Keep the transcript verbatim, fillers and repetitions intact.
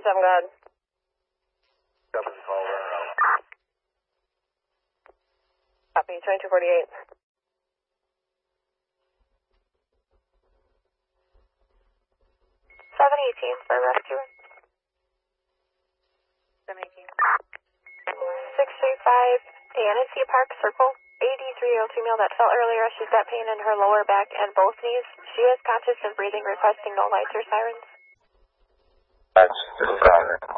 twenty-seven, go ahead. seven, call her out. Copy, twenty-two forty-eight. seven eighteen for rescue. seven eighteen. six three five, Annecy Park Circle. A D three oh two male that fell earlier. She's got pain in her lower back and both knees. She is conscious and breathing, requesting no lights or sirens. That's the